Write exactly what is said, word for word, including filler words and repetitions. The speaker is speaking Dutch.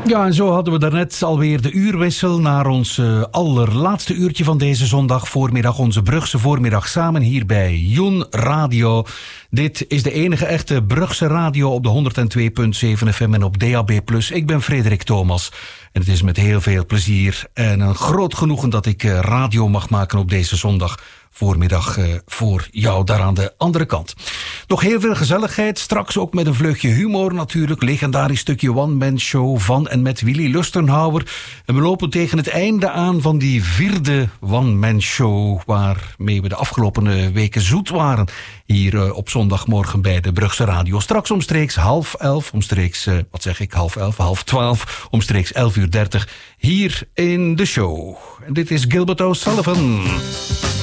Ja, en zo hadden we daarnet alweer de uurwissel naar ons uh, allerlaatste uurtje van deze zondag voormiddag. Onze Brugse voormiddag samen hier bij Joen Radio. Dit is de enige echte Brugse radio op de honderd twee komma zeven F M en op D A B plus. Ik ben Frederik Thomas en het is met heel veel plezier en een groot genoegen dat ik uh, radio mag maken op deze zondag voormiddag uh, voor jou daar aan de andere kant. Nog heel veel gezelligheid, straks ook met een vleugje humor natuurlijk. Legendarisch stukje one-man show van en met Willy Lustenhouwer. En we lopen tegen het einde aan van die vierde one-man show waarmee we de afgelopen weken zoet waren. Hier uh, op zondagmorgen bij de Brugse Radio. Straks omstreeks half elf, omstreeks, uh, wat zeg ik, half elf, half twaalf, omstreeks elf uur dertig hier in de show. En dit is Gilbert O'Sullivan.